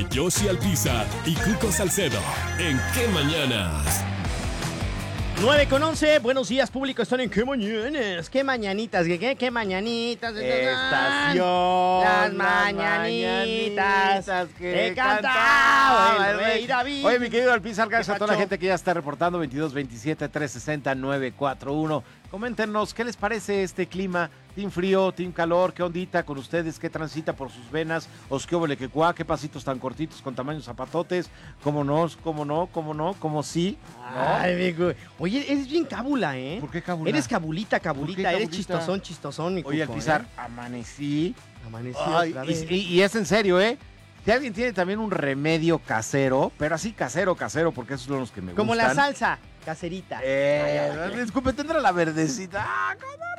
Josie Alpizar y Cuco Salcedo. ¿En qué mañanas? 9:11, buenos días público, están en ¿Qué mañanas? ¿Qué mañanitas? ¿Qué mañanitas? Estación. Las mañanitas que cantaba el rey David. Oye, mi querido Alpizar, gracias a toda la pacho? gente que ya está reportando 2227-360-941. Coméntenos, ¿qué les parece este clima? ¿Team frío, team calor? ¿Qué ondita con ustedes? ¿Qué transita por sus venas? ¿Osqueóbole que cuá? ¿Qué pasitos tan cortitos con tamaños zapatotes? ¿Cómo no? ¿Cómo sí? ¿No? Ay, amigo. Oye, eres bien cábula, ¿eh? ¿Por qué cábula? Eres cabulita, ¿Por qué eres cabulita? chistosón, mi Cuco. Oye, Alpizar, ¿eh? amanecí. Amaneció Ay, otra vez. y es en serio, ¿eh? Si alguien tiene también un remedio casero, pero así casero, porque esos son los que me Como gustan. la salsa caserita. Disculpe, tendrá la verdecita. Ah, ¿cómo?